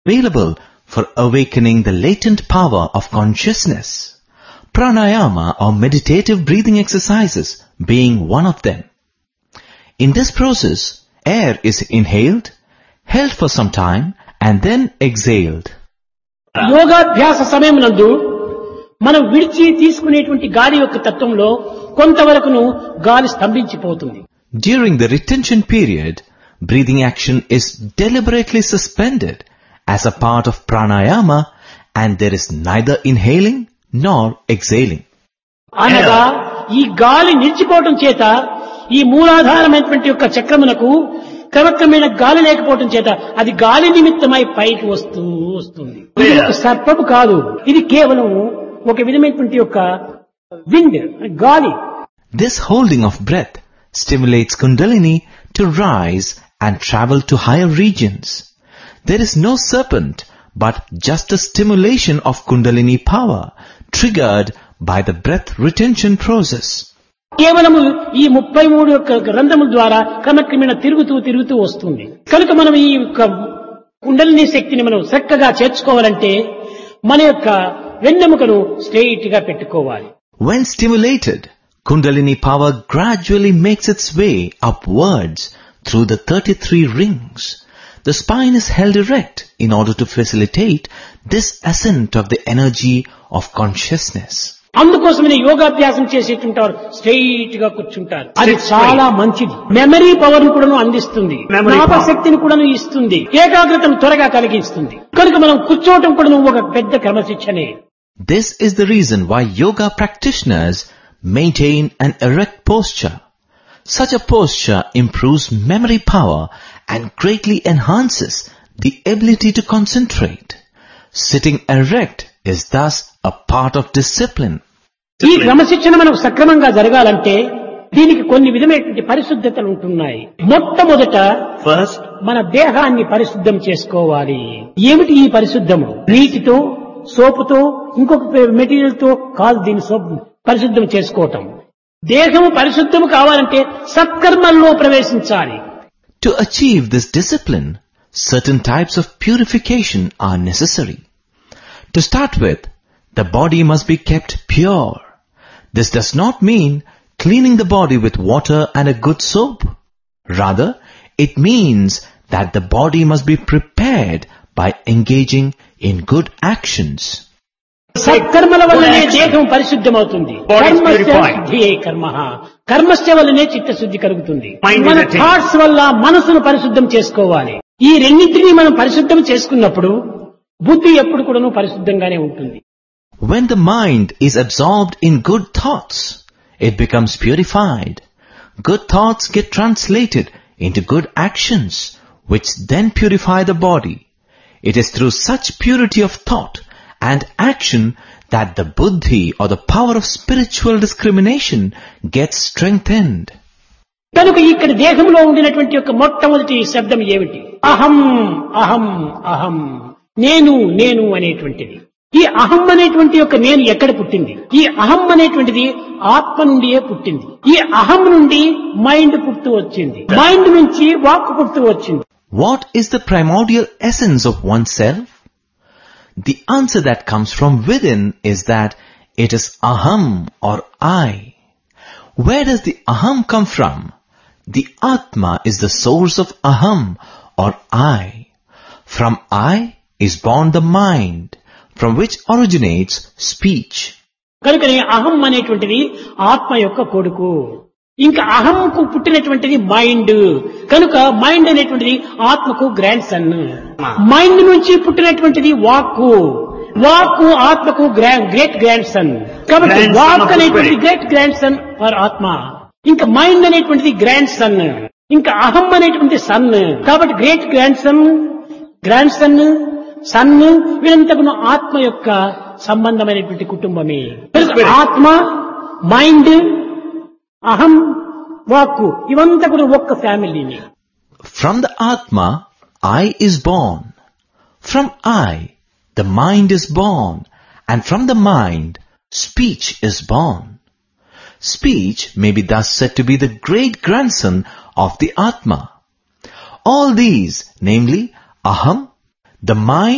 available for awakening the latent power of consciousness. Pranayama or meditative breathing exercises being one of them. In this process, air is inhaled, held for some time and then exhaled. యోగాభ్యాస సమయమునందు మనం విడిచి తీసుకునేటువంటి గాలి యొక్క తత్వంలో కొంతవరకును గాలి స్తంభించిపోతుంది. During the retention period, breathing action is deliberately suspended as a part of pranayama and there is neither inhaling nor exhaling. అనగా ఈ గాలి నిలిచిపోవటం చేత ఈ మూలాధారమైనటువంటి యొక్క చక్రమునకు క్రమక్రమేణ గాలి లేకపోవటం చేత అది గాలి నిమిత్తమై పైకి వస్తుంది. ఇది ఒక సర్పము కాదు, ఇది కేవలం ఒక విధమైనటువంటి యొక్క విండ్, గాలి. This holding of breath stimulates Kundalini to rise and travel to higher regions. There is no serpent, but just a stimulation of Kundalini power triggered by the breath retention process. కేవలము ఈ 33 యొక్క రంధ్రముల ద్వారా క్రమక్రమేణ తిరుగుతూ వస్తుంది. కనుక మనం ఈ యొక్క కుండలిని శక్తిని మనం చక్కగా చేర్చుకోవాలంటే మన యొక్క వెన్నెముకను స్ట్రెయిట్ గా పెట్టుకోవాలి. When stimulated, Kundalini power gradually makes its way upwards through the 33 rings. The spine is held erect in order to facilitate this ascent of the energy of consciousness. అందుకోసమే యోగాభ్యాసం చేసేటుంటారు, స్ట్రెయిట్ గా కూర్చుంటారు. అది చాలా మంచిది. మెమరీ పవర్ ను కూడా అందిస్తుంది, జ్ఞాపకశక్తిని కూడా ఇస్తుంది, ఏకాగ్రతను త్వరగా కలిగిస్తుంది. కనుక మనం కూర్చోవటం కూడా ఒక పెద్ద క్రమశిక్షణే. This is the reason why yoga practitioners maintain an erect posture. Such a posture improves memory power and greatly enhances the ability to concentrate. Sitting erect is thus a part of discipline. ఈ క్రమశిక్షణ మనకు సక్రమంగా జరగాలంటే దీనికి కొన్ని విధమైనటువంటి పరిశుద్ధతలు ఉంటున్నాయి. మొట్టమొదట మన దేహాన్ని పరిశుద్ధం చేసుకోవాలి. ఏమిటి ఈ పరిశుద్ధము? నీటితో, సోపుతో, ఇంకొక మెటీరియల్ తో కాదు దీన్ని పరిశుద్ధం చేసుకోవటం. దేహము పరిశుద్ధము కావాలంటే సత్కర్మల్లో ప్రవేశించాలి. To achieve this discipline, certain types of purification are necessary. To start with, the body must be kept pure. This does not mean cleaning the body with water and a good soap. Rather, it means that the body must be prepared by engaging in good actions. సత్కర్మల వల్లనే దేహం పరిశుద్ధమవుతుంది. కర్మస్య వల్లనే చిత్తశుద్ధి కలుగుతుంది. మన thoughts వల్ల మనసును పరిశుద్ధం చేసుకోవాలి. ఈ రెండింటినీ మనం పరిశుద్ధం చేసుకున్నప్పుడు బుద్ధి ఎప్పుడు కూడా పరిశుద్ధంగానే ఉంటుంది. When the mind is absorbed in good thoughts, it becomes purified. Good thoughts get translated into good actions, which then purify the body. It is through such purity of thought and action that the buddhi or the power of spiritual discrimination gets strengthened. కనుక ఇక్కడ దేహంలో ఉండినటువంటి యొక్క మొట్టమొదటి శబ్దం ఏమిటి? అహం అహం అహం, నేను నేను అనేటువంటిది. ఈ అహం అనేటువంటి యొక్క నేను ఎక్కడ పుట్టింది? ఈ అహం అనేటువంటిది ఆత్మ నుండియే పుట్టింది. ఈ అహం నుండి మైండ్ పుట్టు వచ్చింది, మైండ్ నుంచి వాక్ పుట్టు వచ్చింది. What is the primordial essence of oneself? The answer that comes from within is that it is aham or I. Where does the aham come from? The Atma is the source of aham or I. From I is born the mind, from which originates speech. కనుకనే అహం అనేటువంటిది ఆత్మ యొక్క కొడుకు. ఇంకా అహంకు పుట్టినటువంటిది mind. కనుక mind అనేటువంటిది ఆత్మకు గ్రాండ్ సన్. మైండ్ నుంచి పుట్టినటువంటిది వాక్కు. వాక్కు ఆత్మకు గ్రేట్ గ్రాండ్ సన్. కాబట్టి వాక్ అనేటువంటిది గ్రేట్ గ్రాండ్ సన్ ఫర్ ఆత్మ. ఇంకా మైండ్ అనేటువంటిది గ్రాండ్ సన్. ఇంకా అహం అనేటువంటిది సన్. కాబట్టి great grand son, grand son, sun వీరంతకును ఆత్మ యొక్క సంబంధమైనటువంటి కుటుంబమే. ఆత్మ, మైండ్, అహం, వాక్కు ఇవంతా కూడా ఒక్క ఫ్యామిలీని. From the Atma, I is born. From I, the mind is born. And from the mind, speech is born. Speech may be thus said to be the great grandson of the Atma. All these, namely Aham, the mind,